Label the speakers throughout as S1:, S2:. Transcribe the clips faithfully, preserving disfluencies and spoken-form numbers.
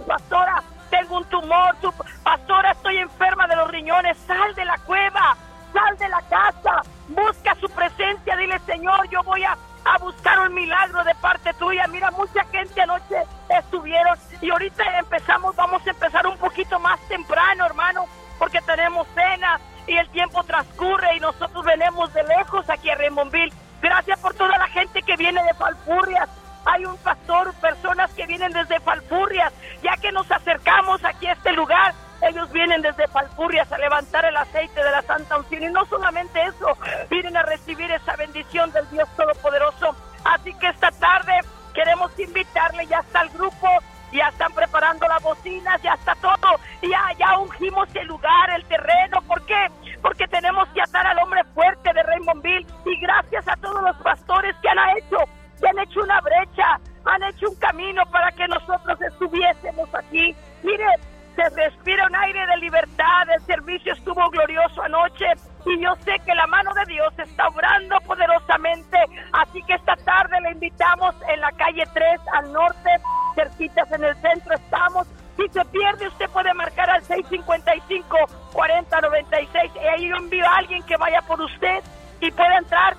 S1: pastora, tengo un tumor, tu, pastora, estoy enferma de los riñones, sal de la cueva, sal de la casa, busca su presencia, dile, Señor, yo voy a, a buscar un milagro de parte tuya. Mira, mucha gente anoche estuvieron y ahorita empezamos, vamos a empezar un poquito más temprano, hermano, porque tenemos cena y el tiempo transcurre y nosotros venimos de lejos aquí a Raymondville. Gracias por toda la gente que viene de Falfurrias. Hay un pastor, personas que vienen desde Falfurrias, ya que nos acercamos aquí a este lugar, ellos vienen desde Falfurrias a levantar el aceite de la Santa Unción, y no solamente eso, vienen a recibir esa bendición del Dios Todopoderoso. Así que esta tarde queremos invitarle, ya está el grupo, ya están preparando las bocinas, ya está todo, ya, ya ungimos el lugar, el terreno. ¿Por qué? Porque tenemos que atar al hombre fuerte de Raymondville, y gracias a todos los pastores que han hecho, que han hecho una brecha, han hecho un camino para que nosotros estuviésemos aquí. Mire, se respira un aire de libertad, el servicio estuvo glorioso anoche, y yo sé que la mano de Dios está obrando poderosamente. Así que esta tarde le invitamos en la calle tres al norte, cerquitas en el centro estamos. Si se pierde, usted puede marcar al seis cinco cinco, cuarenta noventa y seis, y ahí yo envío a alguien que vaya por usted y pueda entrar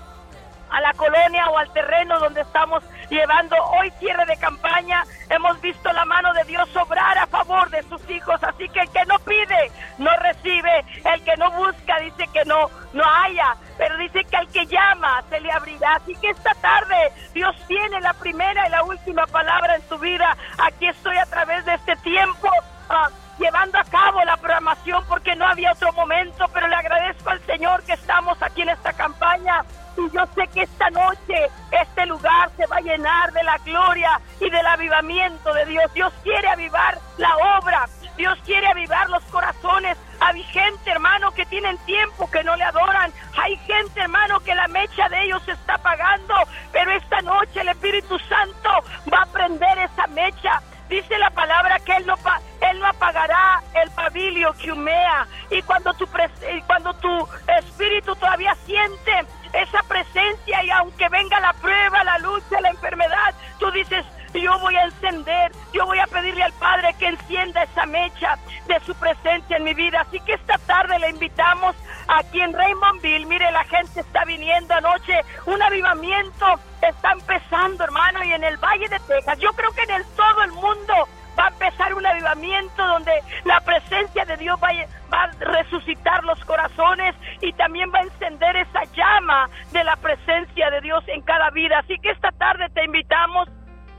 S1: a la colonia o al terreno donde estamos llevando hoy cierre de campaña. Hemos visto la mano de Dios obrar a favor de sus hijos, así que el que no pide, no recibe, el que no busca, dice que no, no haya, pero dice que al que llama, se le abrirá. Así que esta tarde, Dios tiene la primera y la última palabra en tu vida. Aquí estoy a través de este tiempo, uh, llevando a cabo la programación, porque no había otro momento, pero le agradezco al Señor que estamos aquí en esta campaña. Y yo sé que esta noche este lugar se va a llenar de la gloria y del avivamiento de Dios. Dios quiere avivar la obra, Dios quiere avivar los corazones. Hay gente, hermano, que tienen tiempo que no le adoran. Hay gente, hermano, que la mecha de ellos se está apagando, pero esta noche el Espíritu Santo va a prender esa mecha. Dice la palabra que Él no, pa- él no apagará el pabilio que humea. Y cuando tu, pres- cuando tu espíritu todavía siente esa presencia, y aunque venga la prueba, la lucha, la enfermedad, tú dices, yo voy a encender, yo voy a pedirle al Padre que encienda esa mecha de su presencia en mi vida. Así que esta tarde le invitamos aquí en Raymondville. Mire, la gente está viniendo anoche, un avivamiento está empezando, hermano, y en el Valle de Texas, yo creo que en el todo el mundo va a empezar un avivamiento donde la presencia de Dios va a, va a resucitar los corazones, y también va a encender esa llama de la presencia de Dios en cada vida. Así que esta tarde te invitamos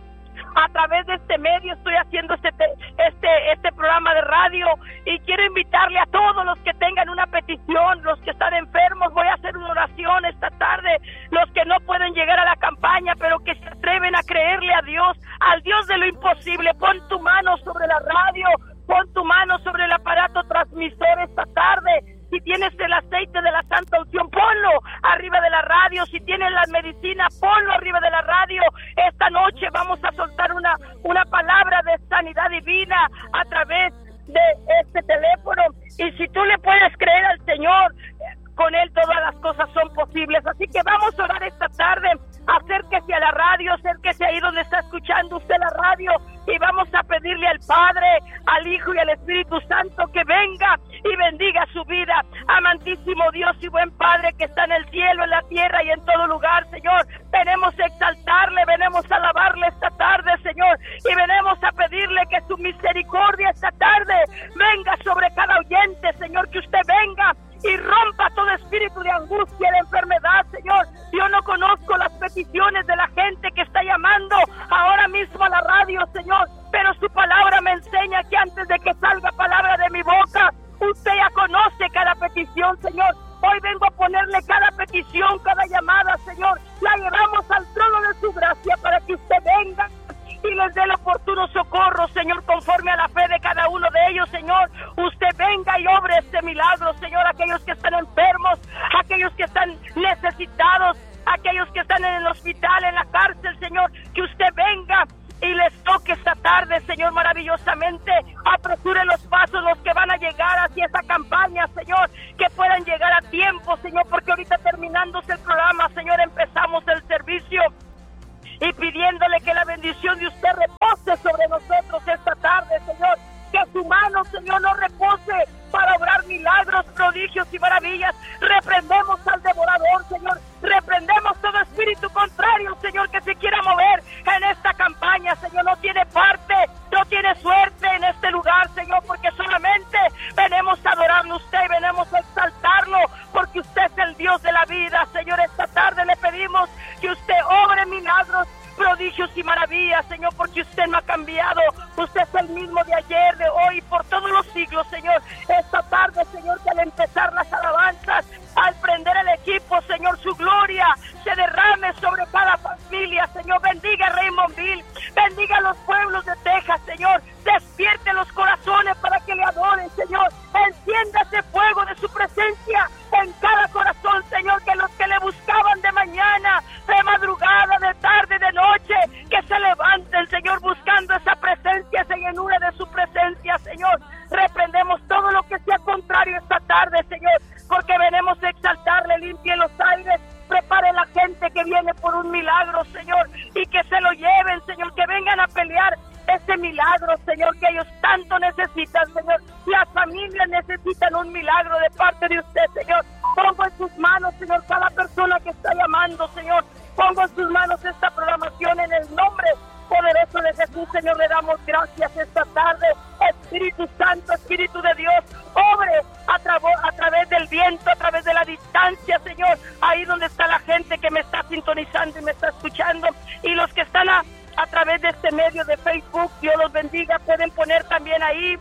S1: a través de este medio. Estoy haciendo este este este programa de radio, y quiero invitarle a todos los que tengan una petición, los que están enfermos. Voy a hacer una oración esta tarde, los que no pueden llegar a la campaña, pero que se atreven a creerle a Dios, al Dios de lo imposible. Pon tu mano sobre la radio, pon tu mano sobre el aparato transmisor esta tarde. Si tienes el aceite de la Santa Unción, ponlo arriba de la radio. Si tienes la medicina, ponlo arriba de la radio. Esta noche vamos a soltar una, una palabra de sanidad divina a través de este teléfono. Y si tú le puedes creer al Señor, con Él todas las cosas son posibles. Así que vamos a orar esta tarde. Acérquese a la radio, acérquese ahí donde está escuchando usted la radio, y vamos a pedirle al Padre, al Hijo y al Espíritu Santo que venga y bendiga su vida. Amantísimo Dios y buen Padre que está en el cielo, en la tierra y en todo lugar, Señor, venimos a exaltarle, venimos a alabarle esta tarde, Señor, y venimos a pedirle que su misericordia esta tarde venga sobre cada oyente, Señor, que usted venga y rompa todo espíritu de angustia, de enfermedad, Señor. Yo no conozco las peticiones de la gente que está llamando ahora mismo a la radio, Señor, pero su palabra me enseña que antes de que salga palabra de mi boca, usted ya conoce cada petición, Señor. Hoy vengo a ponerle cada petición, cada llamada, Señor, la llevamos al trono de su gracia para que usted venga y les dé el oportuno socorro, Señor, conforme a la fe de cada uno de ellos, Señor. Usted venga y obre este milagro, Señor, aquellos que están enfermos, aquellos que están necesitados, aquellos que están en el hospital, en la cárcel, Señor, que usted venga y les toque esta tarde, Señor, maravillosamente. Apresure los pasos, los que van a llegar hacia esa campaña, Señor, que puedan llegar a tiempo, Señor, porque ahorita terminándose el programa, Señor, empezamos el servicio, y pidiéndole que la bendición de usted repose sobre nosotros esta tarde, Señor. Señor, no tiene parte, no tiene suerte en este lugar, Señor, porque solamente venimos a adorarlo a usted, venimos a exaltarlo, porque usted es el Dios de la vida. Señor, esta tarde le pedimos que usted obre milagros, prodigios y maravillas, Señor, porque usted no ha cambiado. Usted es el mismo de ayer, de hoy, por todos los siglos, Señor. Esta tarde, Señor, que al empezar las alabanzas, al prender el equipo, Señor, su gloria se derrame sobre cada familia, Señor. Bendiga a Raymondville, bendiga a los pueblos de Texas, Señor. Despierte los corazones para que le adoren, Señor. Encienda ese fuego de su presencia en cada corazón, Señor, que los que le buscaban de mañana, de madrugada, de tarde, de noche, que se levanten, Señor, buscando esa presencia, esa llenura de su presencia, Señor. Reprendemos todo lo que sea contrario esta tarde, Señor, porque venimos a exaltarle. Limpie los aires, prepare la gente que viene por un milagro, Señor, y que se lo lleven, Señor, que vengan a pelear ese milagro, Señor, que ellos tanto necesitan, Señor. Las familias necesitan un milagro de parte de usted, Señor. Pongo en sus manos, Señor, cada persona que está llamando, Señor. Pongo en sus manos esta programación en el nombre poderoso de Jesús, Señor. Le damos gracias esta tarde. Espíritu Santo, Espíritu de Dios, obre a, tra- a través del viento, a través de la distancia, Señor. Ahí donde está la gente que me está sintonizando y me está escuchando, y los que están a, a través de este medio de Facebook, Dios los bendiga. Pueden poner también ahí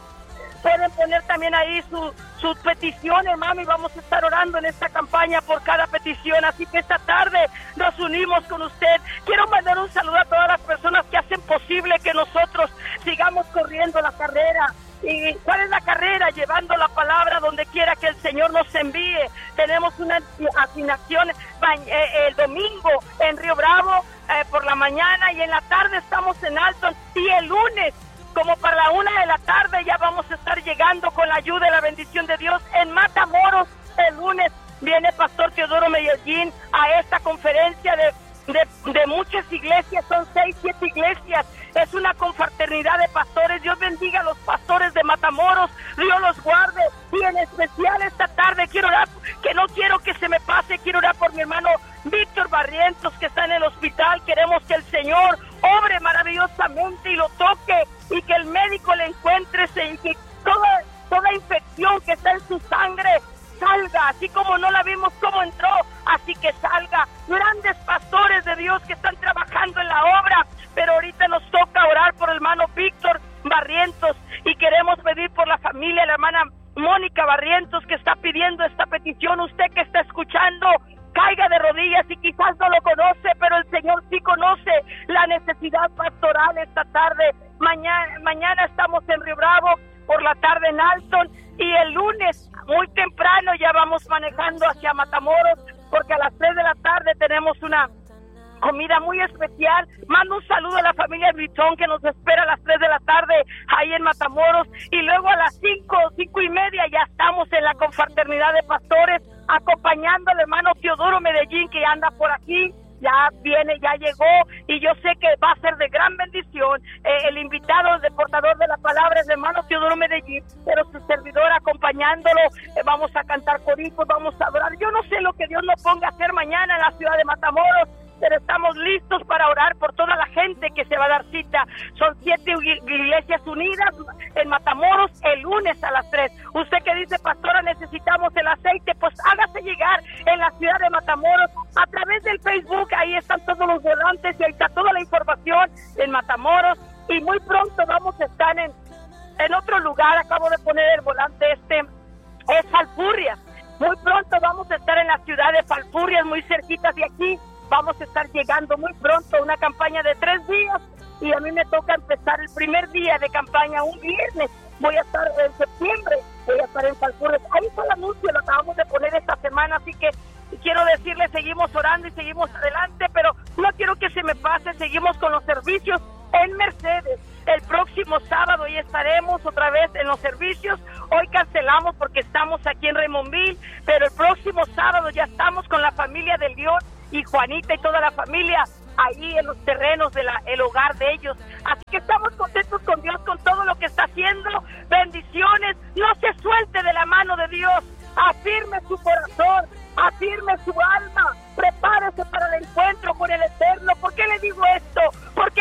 S1: Pueden poner también ahí su, sus peticiones, mami. Vamos a estar orando en esta campaña por cada petición. Así que esta tarde nos unimos con usted. Quiero mandar un saludo a todas las personas que hacen posible que nosotros sigamos corriendo la carrera. ¿Y cuál es la carrera? Llevando la palabra donde quiera que el Señor nos envíe. Tenemos una asignación eh, el domingo en Río Bravo eh, por la mañana, y en la tarde estamos en Alton, y el lunes como para la una de la tarde ya vamos a estar llegando con la ayuda y la bendición de Dios en Matamoros. El lunes viene Pastor Teodoro Medellín a esta conferencia de, de, de muchas iglesias, son seis, siete iglesias. Es una confraternidad de pastores. Dios bendiga a los pastores de Matamoros, Dios los guarde. Y en especial esta tarde quiero orar, que no quiero que se me pase, quiero orar por mi hermano Víctor Barrientos, que está en el hospital. Queremos que el Señor obre maravillosamente y lo toque, y que el médico le encuentre, y que toda, toda infección que está en su sangre salga, así como no la vimos cómo entró, así que salga. Grandes pastores de Dios que están trabajando en la obra, pero ahorita nos toca orar por el hermano Víctor Barrientos, y queremos pedir por la familia, la hermana Mónica Barrientos, que está pidiendo esta petición. Usted que está escuchando, caiga de rodillas, y quizás no lo conoce, pero el Señor sí conoce la necesidad pastoral esta tarde. Mañana, mañana estamos en Río Bravo, por la tarde en Alton, y el lunes muy temprano ya vamos manejando hacia Matamoros, porque a las tres de la tarde tenemos una comida muy especial. Mando un saludo a la familia Britón, que nos espera a las tres de la tarde ahí en Matamoros, y luego a las cinco, cinco y media ya estamos en la confraternidad de pastores, acompañando al hermano Teodoro Medellín, que anda por aquí. Ya viene, ya llegó, y yo sé que va a ser de gran bendición. Eh, el invitado, el portador de la palabra, es el hermano Teodoro Medellín, pero su servidor acompañándolo. Eh, vamos a cantar coritos, vamos a orar. Yo no sé lo que Dios nos ponga a hacer mañana en la ciudad de Matamoros, pero estamos listos para orar por toda la gente que se va a dar cita. Son siete iglesias unidas en Matamoros el lunes a las tres. Usted que dice, pastora, necesitamos el aceite, pues hágase llegar en la ciudad de Matamoros a través del Facebook. Ahí están todos los volantes y ahí está toda la información en Matamoros. Y muy pronto vamos a estar en, en otro lugar. Acabo de poner el volante, este es Falfurrias. Muy pronto vamos a estar en la ciudad de Falfurrias, muy cerquita de aquí. Vamos a estar llegando muy pronto, una campaña de tres días, y a mí me toca empezar el primer día de campaña un viernes. Voy a estar en septiembre, voy a estar en Falfurrias. Ahí está el anuncio, lo acabamos de poner esta semana, así que quiero decirles, seguimos orando y seguimos adelante, pero no quiero que se me pase, seguimos con los servicios en Mercedes. El próximo sábado ya estaremos otra vez en los servicios. Hoy cancelamos porque estamos aquí en Raymondville, pero el próximo sábado ya estamos con la familia del León y Juanita y toda la familia ahí en los terrenos del el hogar de ellos. Así que estamos contentos con Dios, con todo lo que está haciendo. Bendiciones. No se suelte de la mano de Dios. Afirme su corazón, afirme su alma. Prepárese para el encuentro con el Eterno. ¿Por qué le digo esto? Porque los días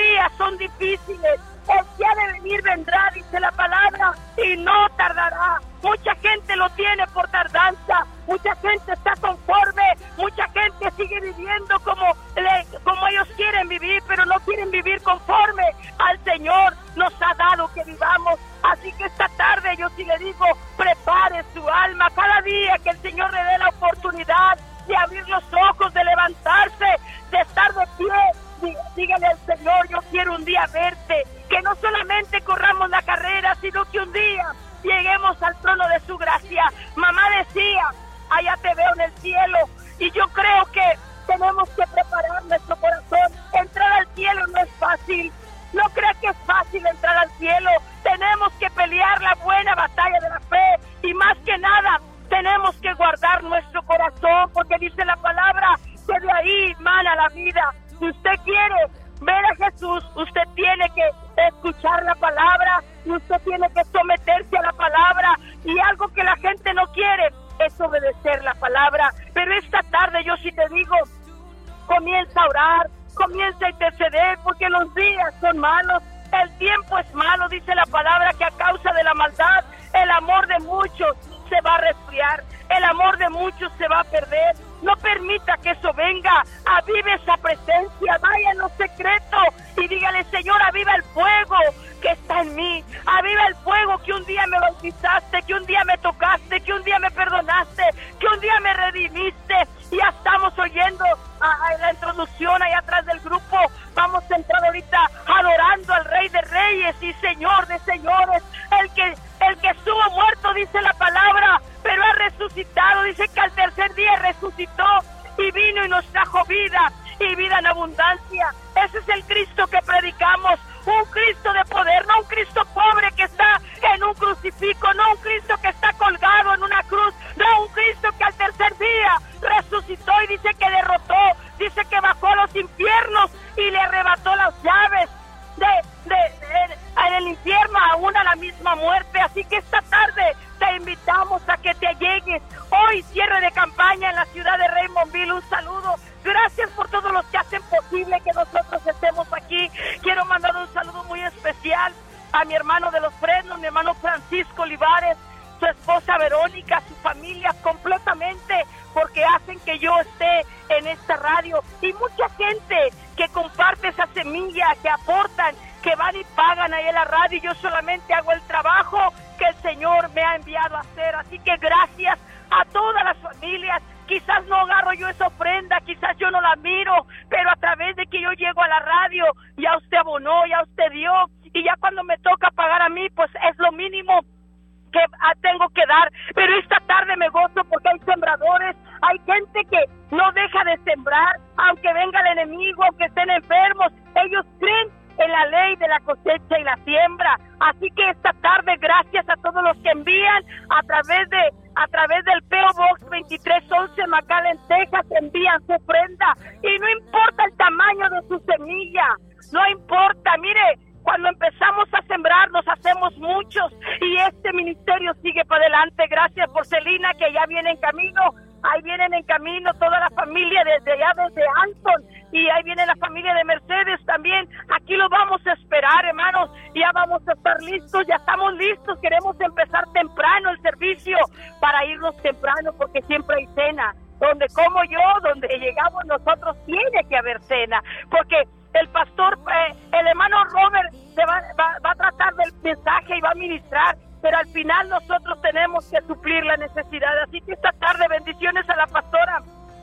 S1: días son difíciles. El día de venir vendrá, dice la palabra, y no tardará. Mucha gente lo tiene por tardanza, mucha gente está conforme, mucha gente sigue viviendo como, le, como ellos quieren vivir, pero no quieren vivir conforme al Señor nos ha dado que vivamos. Así que esta tarde yo sí le digo, prepare su alma cada día que el Señor le dé la oportunidad de abrir los ojos, de levantarse, de estar de pie. Dígale al Señor, yo quiero un día verte, que no solamente corramos la carrera, sino que un día lleguemos al trono de su gracia. Mamá decía, allá te veo en el cielo, y yo creo que tenemos que preparar nuestro corazón. Entrar al cielo no es fácil, no crea que es fácil entrar al cielo. Tenemos que pelear la buena batalla de la fe, y más que nada, tenemos que guardar nuestro corazón, porque dice la palabra que de ahí mana la vida. Si usted quiere ver a Jesús, usted tiene que escuchar la palabra, y usted tiene que someterse a la palabra, y algo que la gente no quiere es obedecer la palabra. Pero esta tarde yo sí te digo, comienza a orar, comienza a interceder, porque los días son malos, el tiempo es malo. Dice la palabra que a causa de la maldad, el amor de muchos se va a resfriar, el amor de muchos se va a perder. No permita que eso venga. Avive esa presencia, vaya en lo secreto y dígale, Señor, aviva el fuego que está en mí, aviva el fuego que un día me bautizaste, que un día me tocaste, que un día me perdonaste, que un día me redimiste. Y ya estamos oyendo a, a la introducción ahí atrás del grupo. Vamos a entrar ahorita adorando al Rey de Reyes y Señor de Señores, el que el que estuvo muerto, dice la palabra, pero ha resucitado. Dice que al tercer día resucitó y vino y nos trajo vida, y vida en abundancia. Ese es el Cristo que predicamos, un Cristo de poder, no un Cristo pobre que está en un crucifijo, no un Cristo que está colgado en una cruz, no un Cristo que al tercer día resucitó y dice que derrotó, dice que bajó a los infiernos y le arrebató las llaves de, de, de en el infierno, aún a la misma muerte. Así que esta tarde te invitamos a que te llegues. Hoy cierre de campaña en la ciudad de Raymondville. Un saludo, gracias por todos los que hacen posible que nosotros estemos aquí. Quiero mandar un saludo muy especial a mi hermano de los Fresnos, mi hermano Francisco Olivares, su esposa Verónica, su familia completamente, porque hacen que yo esté en esta radio, y mucha gente que comparte esa semilla, que aportan, que van y pagan ahí en la radio, y yo solamente hago el trabajo que el Señor me ha enviado a hacer. Así que gracias a todas las familias. Quizás no agarro yo esa ofrenda, quizás yo no la miro, pero a través de que yo llego a la radio, ya usted abonó, ya usted dio, y ya cuando me toca pagar a mí, pues es lo mínimo que tengo que dar. Pero esta tarde me gozo porque hay sembradores, hay gente que no deja de sembrar, aunque venga el enemigo, aunque estén enfermos, ellos creen en la ley de la cosecha y la siembra. Así que esta tarde, gracias a todos los que envían a través de a través del P O Box veintitrés once, McAllen, Texas, envían su ofrenda, y no importa el tamaño de su semilla, no importa. Mire, cuando empezamos a sembrar nos hacemos muchos, y este ministerio sigue para adelante. Gracias por Celina, que ya viene en camino. Ahí vienen en camino toda la familia desde allá, desde Anton, y ahí viene la familia de Mercedes también. Aquí lo vamos a esperar, hermanos. Ya vamos a estar listos, ya estamos listos. Queremos empezar temprano el servicio para irnos temprano, porque siempre hay cena. Donde como yo, donde llegamos nosotros, tiene que haber cena, porque el pastor, eh, el hermano Robert se va, va, va a tratar del mensaje y va a ministrar, pero al final nosotros tenemos que suplir la necesidad. Así que esta tarde, bendiciones a la pastora,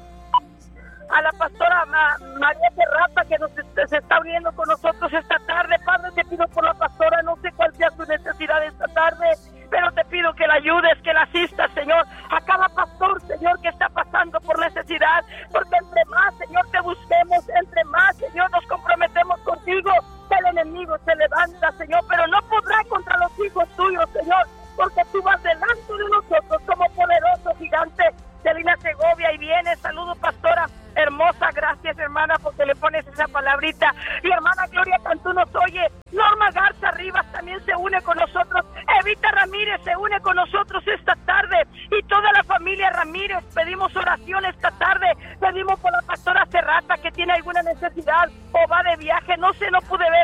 S1: a la pastora Ma, María Serrata, que nos se está uniendo con nosotros esta tarde. Padre, te pido por la pastora, no sé cuál sea su necesidad esta tarde, pero te pido que la ayudes, que la asistas, Señor, a cada pastor, Señor, que está pasando por necesidad, porque entre más, Señor, te busquemos, entre más, Señor, nos comprometemos contigo, el enemigo se levanta, Señor, pero no podrá contra los hijos tuyos, Señor, porque tú vas delante de nosotros como poderoso gigante. Celina Segovia, y viene. Saludo, pastora hermosa, gracias, hermana, porque le pones esa palabrita. Y hermana Gloria Cantú nos oye. Norma Garza Rivas también se une con nosotros. Evita Ramírez se une con nosotros esta tarde, y toda la familia Ramírez. Pedimos oración esta tarde. Pedimos por la pastora Serrata, que tiene alguna necesidad o va de viaje. No sé, no pude ver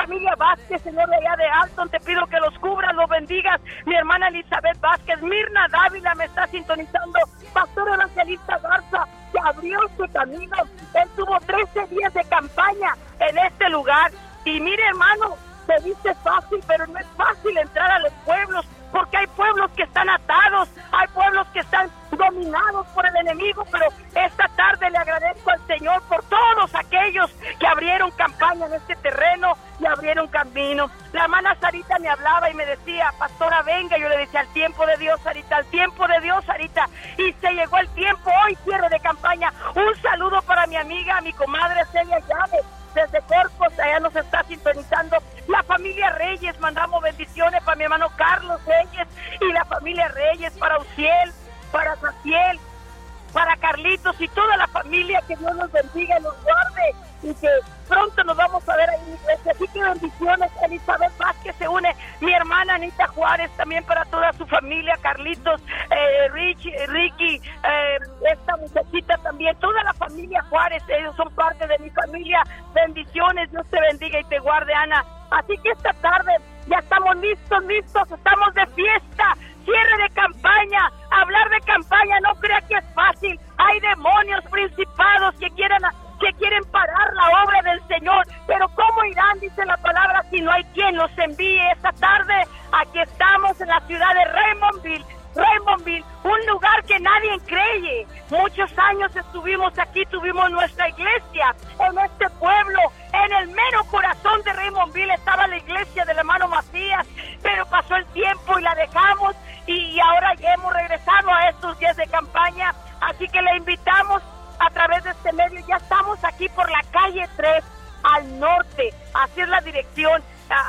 S1: familia Vázquez, Señor, de allá de Alton, te pido que los cubras, los bendigas. Mi hermana Elizabeth Vázquez, Mirna Dávila me está sintonizando. Pastor Evangelista Garza, que abrió su camino. Él tuvo trece días de campaña en este lugar. Y mire, hermano, se dice fácil, pero no es fácil entrar a los pueblos, porque hay pueblos que están atados, hay pueblos que están dominados por el enemigo, pero esta tarde le agradezco al Señor por todos aquellos que abrieron campaña en este terreno y abrieron camino. La hermana Sarita me hablaba y me decía, pastora, venga. Yo le decía, al tiempo de Dios, Sarita, al tiempo de Dios, Sarita, y se llegó el tiempo, hoy cierre de campaña. Un saludo para mi amiga, mi comadre Celia Llave, desde Corpus, allá nos está sintonizando. La familia Reyes, mandamos bendiciones para mi hermano Carlos Reyes y la familia Reyes, para Uciel, para Zaciel, para Carlitos y toda la familia. Que Dios los bendiga y los guarde, y que pronto nos vamos a ver ahí en la iglesia. Así que bendiciones. Elizabeth Vázquez se une, mi hermana Anita Juárez, también para toda su familia, Carlitos, eh, Rich, Ricky, eh, esta muchachita también, toda la familia Juárez, ellos son parte de mi familia. Bendiciones, Dios te bendiga y te guarde, Ana. Así que esta tarde ya estamos listos, listos, estamos de fiesta, cierre de campaña. Hablar de campaña no crea que es fácil. Hay demonios, principados que quieren, que quieren parar la obra del Señor, pero ¿cómo irán? Dice la palabra, si no hay quien los envíe. Esta tarde aquí estamos en la ciudad de Raymondville, Raymondville, un lugar que nadie cree. Muchos años estuvimos aquí, tuvimos nuestra iglesia en este pueblo. En el mero corazón de Raymondville estaba la iglesia del hermano Macías, pero pasó el tiempo y la dejamos, y ahora ya hemos regresado a estos días de campaña. Así que le invitamos a través de este medio. Ya estamos aquí por la calle tres, al norte, así es la dirección,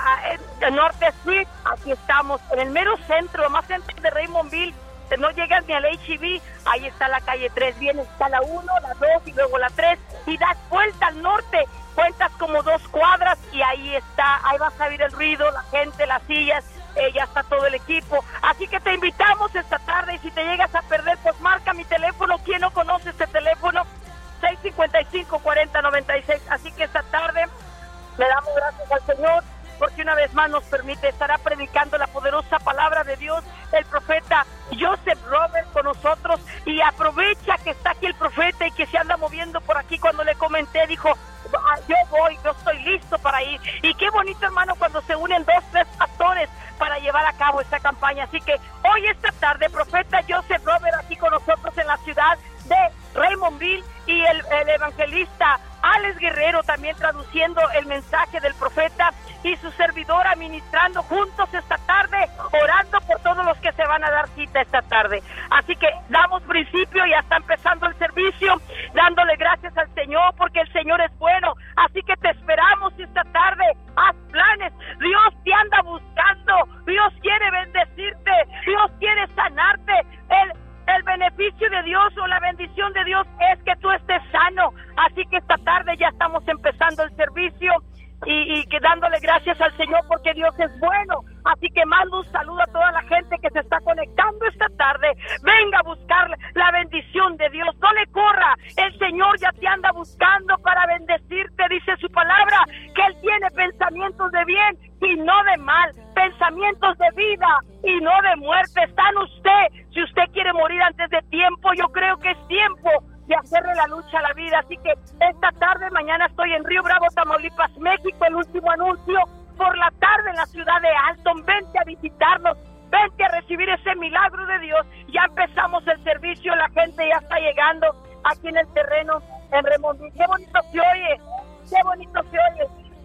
S1: el Norte Street. Aquí estamos en el mero centro, más centro de Raymondville. No llegas ni al H E B, ahí está la calle tres, vienes, está la uno, la dos y luego la tres, y das vuelta al norte, cuentas como dos cuadras y ahí está, ahí vas a oír el ruido, la gente, las sillas, eh, ya está todo el equipo. Así que te invitamos esta tarde, y si te llegas a perder, pues marca mi teléfono. ¿Quién no conoce este teléfono? seis cinco cinco, cuatro cero nueve seis. Así que esta tarde le damos gracias al Señor, porque una vez más nos permite. Estará predicando la poderosa palabra de Dios el profeta Joseph Robert con nosotros, y aprovecha que está aquí el profeta y que se anda moviendo por aquí. Cuando le comenté, dijo, yo voy, yo estoy listo para ir. Y qué bonito, hermano, cuando se unen dos, tres pastores para llevar a cabo esta campaña. Así que hoy, esta tarde, profeta Joseph Robert aquí con nosotros en la ciudad de Raymondville, y el, el evangelista Alex Guerrero también traduciendo el mensaje del profeta, y su servidora ministrando juntos esta tarde, orando por todos los que se van a dar cita esta tarde. Así que damos principio, ya está empezando el servicio, dándole gracias al Señor, porque el Señor es bueno. Así que te esperamos esta tarde. Haz planes, Dios te anda buscando, Dios quiere bendecirte, Dios quiere sanarte. El El beneficio de Dios o la bendición de Dios es que tú estés sano. Así que esta tarde ya estamos empezando el servicio, y, y que dándole gracias al Señor, porque Dios es bueno. Así que mando un saludo a toda la gente que se está conectando esta tarde. Venga a buscar la bendición de Dios, no le corra. El Señor ya te anda buscando para bendecirte. Dice su palabra que Él tiene pensamientos de bien y no de mal, pensamientos de vida y no de muerte. Está en usted. Si usted quiere morir antes de tiempo, yo creo que es tiempo de hacerle la lucha a la vida. Así que esta tarde, mañana estoy en Río Bravo, Tamaulipas, México. El último anuncio por la tarde en la ciudad de Alton. Vente a visitarnos, vente a recibir ese milagro de Dios. Ya empezamos el servicio, la gente ya está llegando aquí en el terreno en Raymondville. Qué bonito se oye, qué bonito se oye.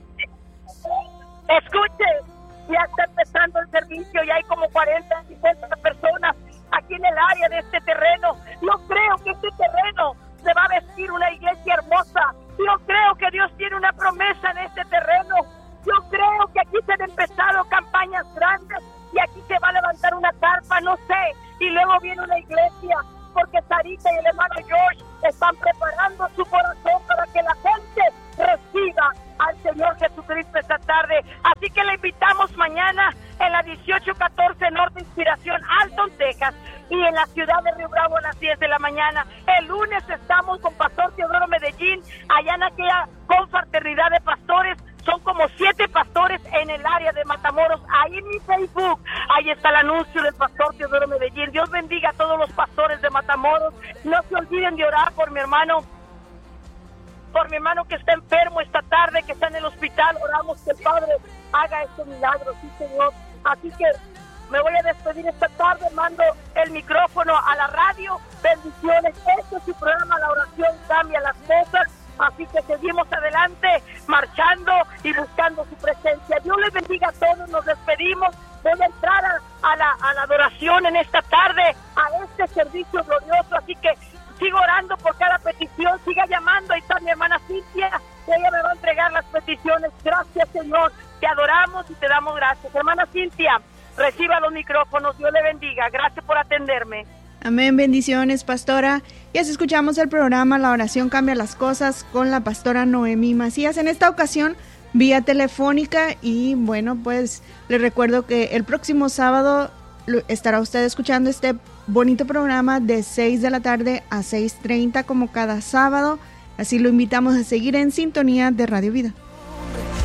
S1: Escuche, ya está empezando el servicio, ya hay como cuarenta, cincuenta personas aquí en el área de este terreno. Yo creo que este terreno se va a vestir una iglesia hermosa. Yo creo que Dios tiene una promesa en este terreno. Yo creo que aquí se han empezado campañas grandes, y aquí se va a levantar una carpa, no sé, y luego viene una iglesia, porque Sarita y el hermano George están preparando su corazón para que la gente reciba al Señor Jesucristo esta tarde. Así que le invitamos mañana en la dieciocho catorce Norte Inspiración, Alton, Texas, y en la ciudad de Río Bravo a las diez de la mañana. El lunes estamos con Pastor Teodoro Medellín, allá en aquella confraternidad de pastores. son como siete pastores en el área de Matamoros. Ahí en mi Facebook, ahí está el anuncio del pastor Teodoro Medellín. Dios bendiga a todos los pastores de Matamoros. No se olviden de orar por mi hermano, por mi hermano que está enfermo esta tarde, que está en el hospital. Oramos que el Padre haga este milagro, sí, Señor. Así que me voy a despedir esta tarde, mando el micrófono a la radio. Bendiciones, este es su programa, La Oración Cambia las Cosas. Así que seguimos adelante, marchando y buscando su presencia. Dios les bendiga a todos, nos despedimos. Voy a entrar a, a, la, a la adoración en esta tarde, a este servicio glorioso. Así que sigo orando por cada petición, siga llamando. Ahí está mi hermana Cintia, que ella me va a entregar las peticiones. Gracias, Señor, te adoramos y te damos gracias. Hermana Cintia, reciba los micrófonos, Dios le bendiga. Gracias por atenderme.
S2: Amén, bendiciones, pastora. Y así escuchamos el programa La Oración Cambia las Cosas con la pastora Noemí Macías. En esta ocasión, vía telefónica. Y bueno, pues les recuerdo que el próximo sábado estará usted escuchando este bonito programa de seis de la tarde a seis treinta como cada sábado. Así lo invitamos a seguir en sintonía de Radio Vida.